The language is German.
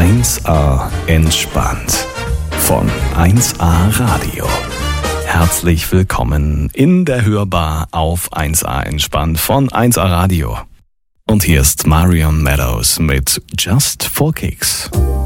1A entspannt von 1A Radio. Herzlich willkommen in der Hörbar auf 1A entspannt von 1A Radio. Und hier ist Marion Meadows mit Just for Kicks.